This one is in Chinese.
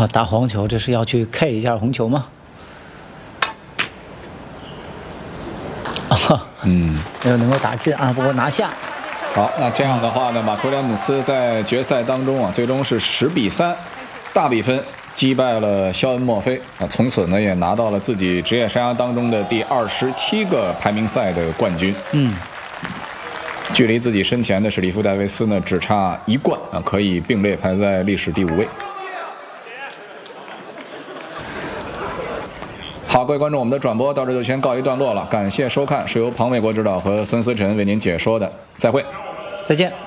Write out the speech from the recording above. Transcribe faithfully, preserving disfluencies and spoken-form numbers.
啊，打黄球，这是要去 K 一下红球吗？啊，嗯，没有能够打进啊，不过拿下。 好，那这样的话呢，马克威廉姆斯在决赛当中啊，最终是十比三，大比分击败了肖恩·墨菲啊，从此呢也拿到了自己职业生涯当中的第二十七个排名赛的冠军。 嗯， 距离自己身前的史蒂夫·戴维斯呢只差一冠啊，可以并列排在历史第五位。好，各位观众，我们的转播到这就先告一段落了，感谢收看，是由庞伟国指导和孙思辰为您解说的，再会， 再见。